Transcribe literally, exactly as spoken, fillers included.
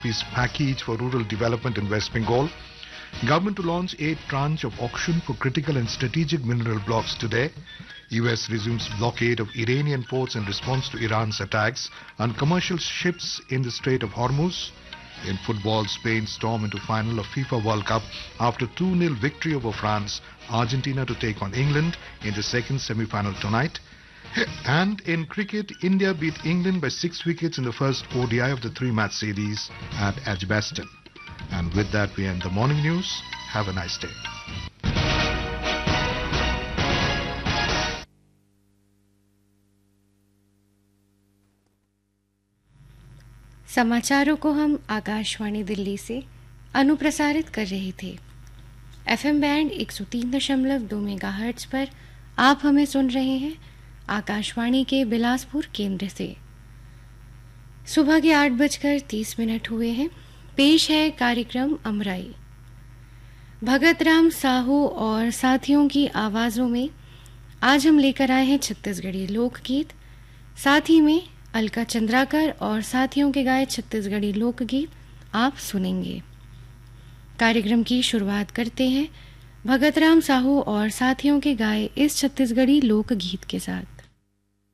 Peace package for rural development in West Bengal. Government to launch eighth tranche of auction for critical and strategic mineral blocks today. U S resumes blockade of Iranian ports in response to Iran's attacks on commercial ships in the Strait of Hormuz. In football, Spain storm into final of FIFA World Cup after two nil victory over France. Argentina to take on England in the second semi-final tonight. And in cricket, India beat England by six wickets in the first O D I of the three-match series at Edgbaston. And with that, we end the morning news. Have a nice day. समाचारों को हम आकाशवाणी दिल्ली से अनुप्रसारित कर रहे थे। FM band एक सौ तीन दशमलव दो मेगाहर्ट्ज पर आप हमें सुन रहे हैं आकाशवाणी के बिलासपुर केंद्र से। सुबह के आठ बजकर तीस मिनट हुए हैं। पेश है कार्यक्रम अमराई। भगत राम साहू और साथियों की आवाज़ों में आज हम लेकर आए हैं छत्तीसगढ़ी लोकगीत, साथ ही में अलका चंद्राकर और साथियों के गाए छत्तीसगढ़ी लोकगीत आप सुनेंगे। कार्यक्रम की शुरुआत करते हैं भगत राम साहू और साथियों के गाए इस छत्तीसगढ़ी लोकगीत के साथ।